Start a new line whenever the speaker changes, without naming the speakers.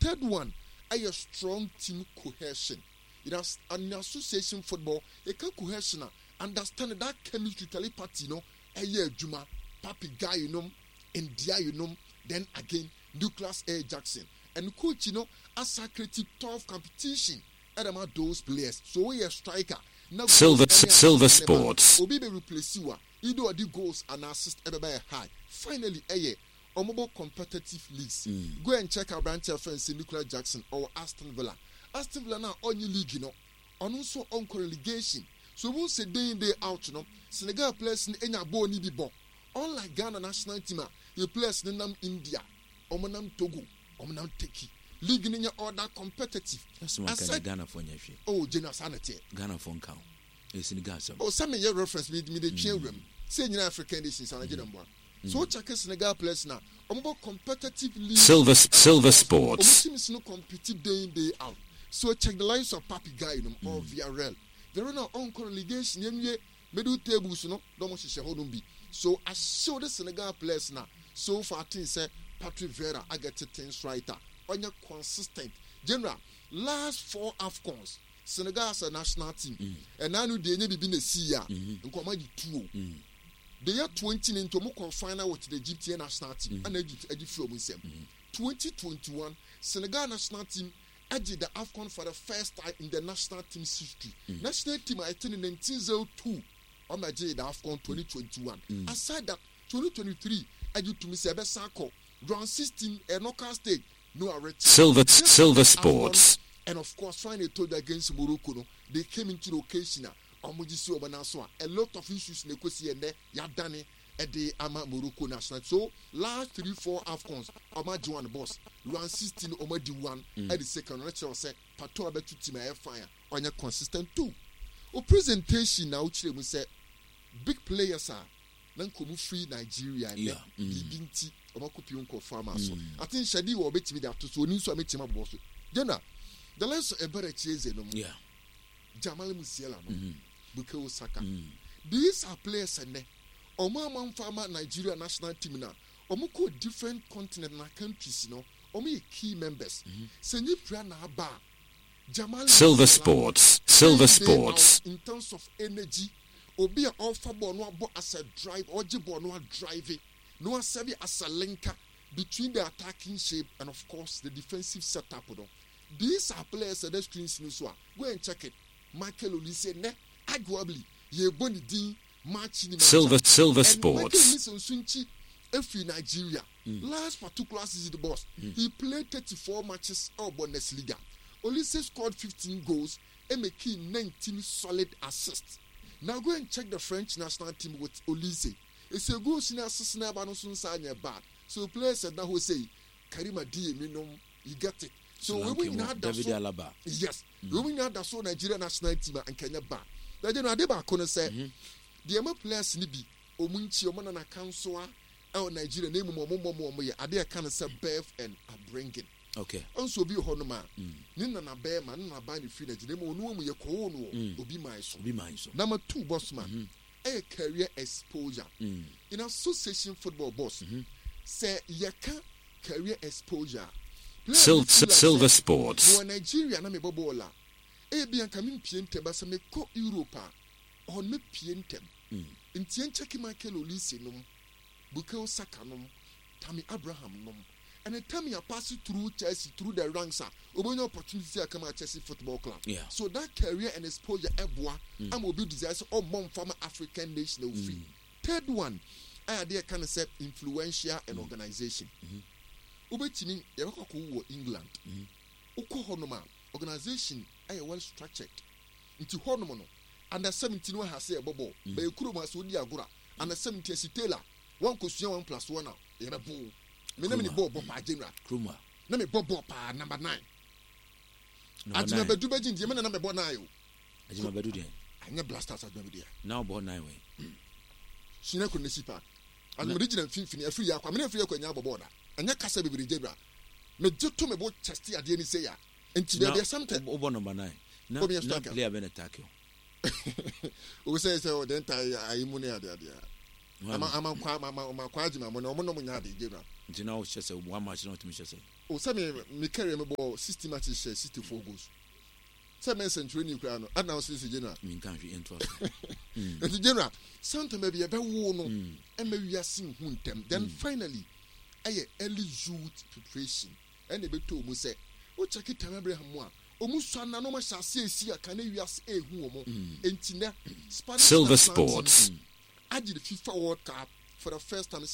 third one, a strong team cohesion. It has an association football, a cohesion, understand that chemistry telepathy, Juma, Papi Guy, India, then again, Douglas A. Jackson. And coach, as a creative tough competition, about those players. So we are striker. Now,
Silver Sports.
Obi be replace you. Either the goals and assist everybody high. Finally, mobile competitive leagues. Go and check our branch friends in Douglas Jackson or Aston Villa. Aston Villa now on your league, and also on relegation. So we'll say day in day out, Senegal players in any ball ni be. Unlike Ghana national team, you players in India, Omanam Togo, Omanam Teki. League in your order competitive.
That's one kind of Ghana for you.
Oh, General Sanity.
Ghana phone count. It's in Gaza.
Oh, some of your reference me the children. Say in African nations and Nigerian one. So check Senegal players now. More competitive league.
Silver Sports.
Teams no compete day in day out. So check the lines of Papi Guy or VRL. There are no on relegation. Middle tables, don't be. So I show the Senegal players now. So far, things say Patrick Vieira, I get things right. On your consistent general last 4 AFCONs Senegal as a national team and now they need be in the and come 2 the year 20 into more final with the Egyptian national team and Egypt from 2021 Senegal national team edged the AFCON for the first time in the national team's history. National team I think in 1902 on the AFCON 2021 aside that 2023 edged to Mr. Besako round 16 and knockout stage.
Silver Sports.
And of course, finally told against Morocco, they came into the occasion. A lot of issues in the question and Yadani at the Ama Morocco national. So last 3-4 AFCONs, Omadi one boss, round 16 Omadi one at the second. Let's say Pato about 2 team fire on your consistent 2. O presentation now, we say big players are then come free Nigeria and Binti. I think Shadi will bet me that to so need to meet him about it. Jenna, the less a better chase, Jamal Musiala, Bukayo Saka. These are players and Omama Farmer Nigeria national team now. Omoko different continent and countries, Omi key members. Senyi Prana Ba Jamal
Silver Sports.
In terms of energy, Obi a offer no as a drive or Jibo no driving. No serve as a linker between the attacking shape and of course the defensive setup. These are players that screens in go and check it. Michael Olise ne arguably ye boni din match in
Silver Sports.
Every Nigeria last particular season the boss he played 34 matches of Bundesliga. Olise scored 15 goals and making 19 solid assists. Now go and check the French national team with Olise. It's a good senior assistant about bad. So players said now say Karima D you get it. So we had that
David Alaba.
Yes. We had that so Nigeria national team and Kenya bar. That you know Adeba Kone say the amount players nibi Omunchi Omana Council our Nigeria name Momo Ade can say Bev and Abringin.
Okay.
Also be honoma. Nina na bear man na buy the free the name no ye ko no obi my so. Number 2 boss man. A career exposure in association football boss say yaka career exposure
Silver Sports.
No Nigeria na me bobola e bia kamin piente ba se me ko Europa on me pientem intien check Michael Olise nom Bukayo Saka nom Tammy Abraham nom and the time you pass through Chelsea through the ranks obonyo opportunity to come at Chelsea Football Club. So that career and exposure ebwa am obi desires all mom from African national free. Third one I there kind of say influential and organization. Obetimi yabako wo England. Uko honoma organization ay well structured. Into honomo no under 17 one has say bobo be kuro ma so di agora under 17 Taylor one question 1+1 now yebebo me na me ball pa general
Kruma
na me ball pa number 9 Ajima Bedu Beji ndi me na me ball 9 o
Ajima Bedu dey
anya blasters Ajima Bedu
now ball 9 way
Shina ko nesi pa and original finfini afiri akwa me na afiri akwa nya ball da anya kasa bibiri general me jeto me ball chest ade ni say ya enti there something
obo number 9 na player be na tackle
o say the entire ayimu ne ade ama kwa agima mo na omo no mo nya de general
nti na wo hyɛ sɛ one match na otumi hyɛ sɛ
o say me carry me ball 60 matches share 64 goals say men century ni kura no ana o say general
me kan hwe into
and general sometimes maybe e be wo no e ma wiase hu ntem then finally early youth preparation and e be to mu say o check it Abraham a omu swana no ma hyase esi aka na wiase ehu omo enti na
Silver Sports.
Add the FIFA World Cup for the first time